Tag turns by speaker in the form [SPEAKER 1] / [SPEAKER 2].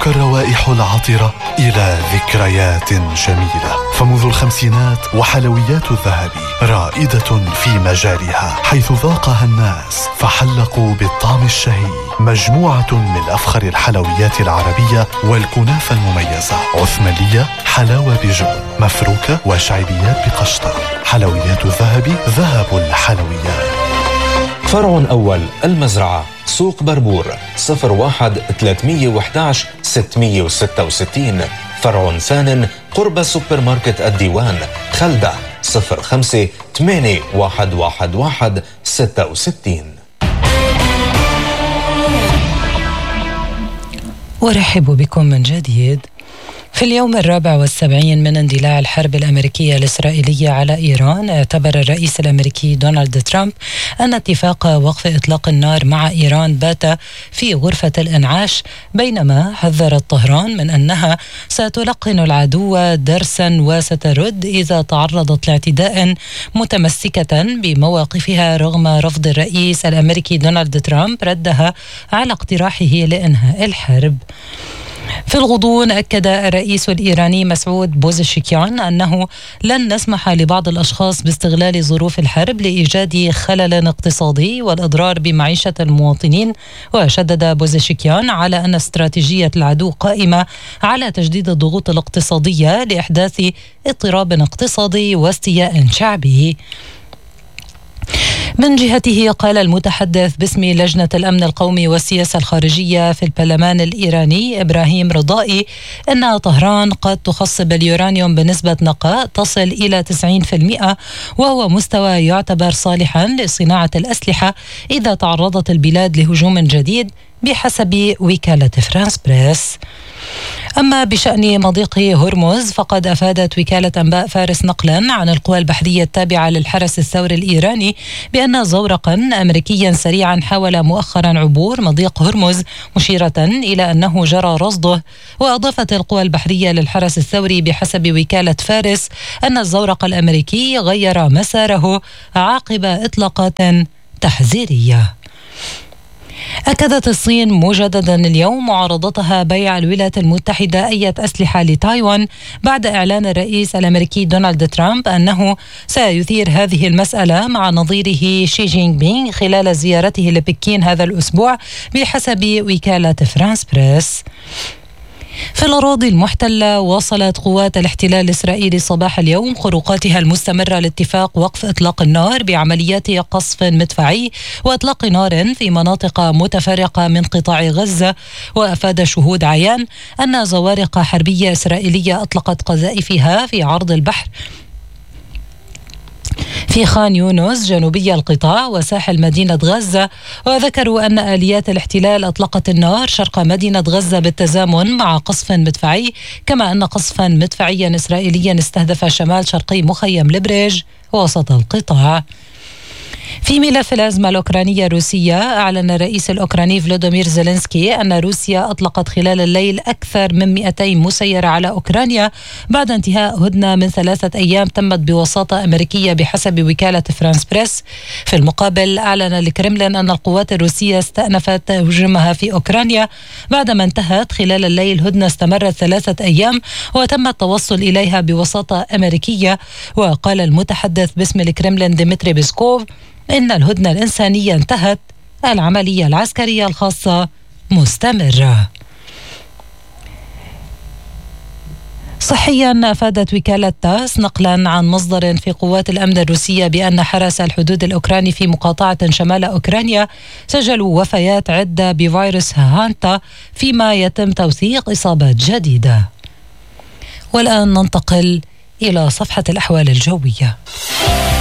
[SPEAKER 1] تقودك الروائح العطرة إلى ذكريات جميلة. فمنذ الخمسينات وحلويات الذهبي رائدة في مجالها، حيث ذاقها الناس فحلقوا بالطعم الشهي. مجموعة من أفخر الحلويات العربية والكنافة المميزة: عثمانية، حلاوة بجبن، مفروكة، وشعبيات بقشطة. حلويات الذهبي، ذهب الحلويات.
[SPEAKER 2] فرع أول المزرعة، سوق بربور، 01-311-666. فرع ثان قرب سوبر ماركت الديوان، خلدة، 05-8111-66.
[SPEAKER 3] أرحب بكم من جديد. في اليوم 74 من اندلاع الحرب الأمريكية الإسرائيلية على إيران، اعتبر الرئيس الأمريكي دونالد ترامب أن اتفاق وقف إطلاق النار مع إيران بات في غرفة الإنعاش، بينما حذرت طهران من أنها ستلقن العدو درسا وسترد إذا تعرضت لاعتداء، متمسكة بمواقفها رغم رفض الرئيس الأمريكي دونالد ترامب ردها على اقتراحه لإنهاء الحرب. في الغضون أكد الرئيس الإيراني مسعود بوزشكيان أنه لن نسمح لبعض الأشخاص باستغلال ظروف الحرب لإيجاد خلل اقتصادي والإضرار بمعيشة المواطنين. وشدد بوزشكيان على أن استراتيجية العدو قائمة على تجديد الضغوط الاقتصادية لإحداث اضطراب اقتصادي واستياء شعبي. من جهته قال المتحدث باسم لجنة الأمن القومي والسياسة الخارجية في البرلمان الإيراني إبراهيم رضائي أن طهران قد تخصب اليورانيوم بنسبة نقاء تصل إلى 90%، وهو مستوى يعتبر صالحا لصناعة الأسلحة إذا تعرضت البلاد لهجوم جديد بحسب وكالة فرانس بريس. أما بشأن مضيق هرمز، فقد أفادت وكالة أنباء فارس نقلا عن القوى البحرية التابعة للحرس الثوري الإيراني بأن زورقا أمريكيا سريعا حاول مؤخرا عبور مضيق هرمز، مشيرة إلى أنه جرى رصده. وأضافت القوى البحرية للحرس الثوري بحسب وكالة فارس أن الزورق الأمريكي غير مساره عقب إطلاقات تحذيرية. أكدت الصين مجددا اليوم معارضتها بيع الولايات المتحدة أي أسلحة لتايوان بعد إعلان الرئيس الأمريكي دونالد ترامب أنه سيثير هذه المسألة مع نظيره شي جينغ بينغ خلال زيارته لبكين هذا الأسبوع بحسب وكالة فرانس بريس. في الأراضي المحتلة، واصلت قوات الاحتلال الإسرائيلي صباح اليوم خروقاتها المستمرة لاتفاق وقف إطلاق النار بعمليات قصف مدفعي وإطلاق نار في مناطق متفرقة من قطاع غزة. وأفاد شهود عيان أن زوارق حربية إسرائيلية أطلقت قذائفها في عرض البحر في خان يونس جنوبي القطاع وساحل مدينة غزة. وذكروا أن آليات الاحتلال أطلقت النار شرق مدينة غزة بالتزامن مع قصف مدفعي، كما أن قصفا مدفعيا إسرائيليا استهدف شمال شرقي مخيم لبريج وسط القطاع. في ملف الأزمة الأوكرانية الروسية، أعلن الرئيس الأوكراني فلوديمير زيلينسكي أن روسيا أطلقت خلال الليل أكثر من 200 مسيرة على أوكرانيا بعد انتهاء هدنة من 3 أيام تمت بوساطة أمريكية بحسب وكالة فرانس بريس. في المقابل، أعلن الكرملين أن القوات الروسية استأنفت هجومها في أوكرانيا بعدما انتهت خلال الليل هدنة استمرت 3 أيام وتم التوصل إليها بوساطة أمريكية. وقال المتحدث باسم الكرملين ديمتري بيسكوف إن الهدنة الإنسانية انتهت، العملية العسكرية الخاصة مستمرة. صحيا، أفادت وكالة تاس نقلا عن مصدر في قوات الأمن الروسية بأن حرس الحدود الأوكراني في مقاطعة شمال أوكرانيا سجلوا وفيات عدة بفيروس هانتا، فيما يتم توثيق إصابات جديدة. والآن ننتقل إلى صفحة الأحوال الجوية.